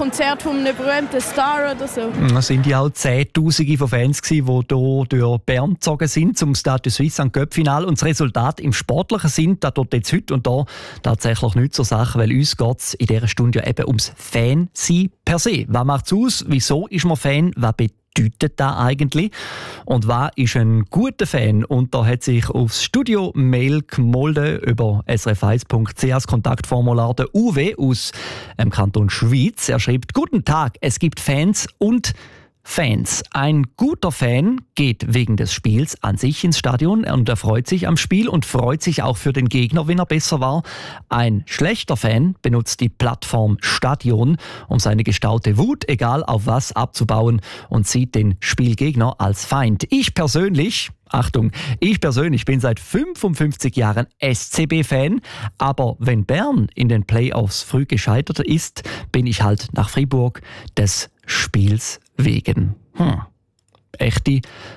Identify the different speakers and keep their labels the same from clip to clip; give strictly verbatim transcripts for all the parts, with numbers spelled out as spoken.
Speaker 1: Konzert von einem berühmten Star oder so.
Speaker 2: Es sind ja auch Zehntausende von Fans gewesen, die hier durch Bern gezogen sind zum Stade de Suisse am Cup-Final. Und das Resultat im sportlichen Sinn, das tut jetzt heute und da tatsächlich nicht zur Sache, weil uns geht es in dieser Stunde ja eben ums Fan-Sein per se. Was macht es aus? Wieso ist man Fan? Was bedeutet das eigentlich? Und was ist ein guter Fan? Und da hat sich aufs Studio-Mail gemolden über s r f eins punkt c h das Kontaktformular der Uwe aus dem Kanton Schwyz. Er schreibt: Guten Tag, es gibt Fans und Fans. Ein guter Fan geht wegen des Spiels an sich ins Stadion und er freut sich am Spiel und freut sich auch für den Gegner, wenn er besser war. Ein schlechter Fan benutzt die Plattform Stadion, um seine gestaute Wut, egal auf was, abzubauen und sieht den Spielgegner als Feind. Ich persönlich... Achtung, ich persönlich bin seit fünfundfünfzig Jahren S C B-Fan, aber wenn Bern in den Playoffs früh gescheitert ist, bin ich halt nach Fribourg des Spiels wegen. Hm. Echte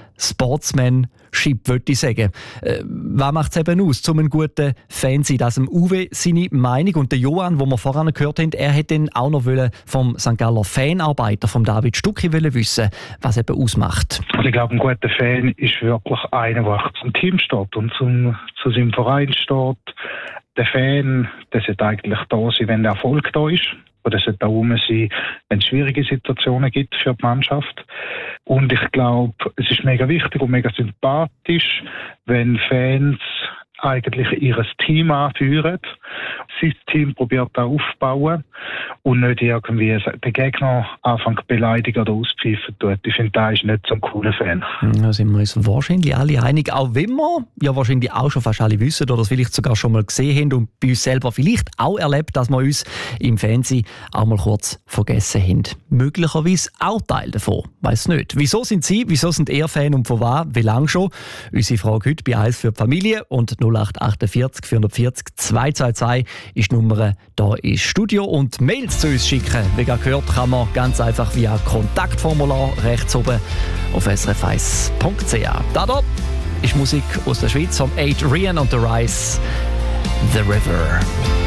Speaker 2: Sportsmanship, würde ich sagen. Äh, was macht es eben aus, um einen guten Fan zu sein? Das dem Uwe seine Meinung. Und der Johann, den wir vorhin gehört haben, er hätte dann auch noch vom Sankt Galler Fanarbeiter, vom David Stucki, wissen, was eben ausmacht.
Speaker 3: Also ich glaube, ein guter Fan ist wirklich einer, der zum Team steht und zum, zu seinem Verein steht. Der Fan, der sollte eigentlich da sein, wenn der Erfolg da ist. Oder sollte da rum sein, wenn es schwierige Situationen gibt für die Mannschaft. Und ich glaube, es ist mega wichtig und mega sympathisch, wenn Fans eigentlich ihr Team anführen, sein Team probiert da aufzubauen und nicht irgendwie den Gegner anfangen zu beleidigen oder auspfeifen tut. Ich finde, da ist nicht so ein cooler Fan.
Speaker 2: Da sind wir uns wahrscheinlich alle einig, auch wenn wir ja wahrscheinlich auch schon fast alle wissen oder es vielleicht sogar schon mal gesehen haben und bei uns selber vielleicht auch erlebt, dass wir uns im Fernsehen auch mal kurz vergessen haben. Möglicherweise auch Teil davon, weiss nicht. Wieso sind Sie, wieso sind ihr Fan und von was, wie lange schon? Unsere Frage heute bei eins für die Familie und null acht achtundvierzig vierhundertvierzig zweihundertzweiundzwanzig ist die Nummer hier ins Studio. Und Mails zu uns schicken, wie gerade gehört, kann man ganz einfach via Kontaktformular rechts oben auf s r f eins punkt c h. Da da ist Musik aus der Schweiz von Adrian und The Rise, The River.